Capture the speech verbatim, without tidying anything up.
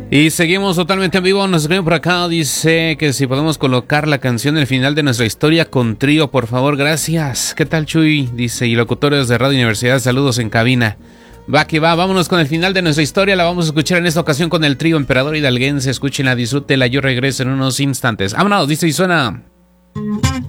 Y seguimos totalmente en vivo. Nos escriben por acá. Dice que si podemos colocar la canción del final de nuestra historia con trío, por favor. Gracias. ¿Qué tal, Chuy? Dice, y locutores de Radio Universidad, saludos en cabina. Va que va, vámonos con el final de nuestra historia. La vamos a escuchar en esta ocasión con el trío Emperador Hidalguense. Escúchenla, disfrútela. Yo regreso en unos instantes. Vámonos, dice y suena.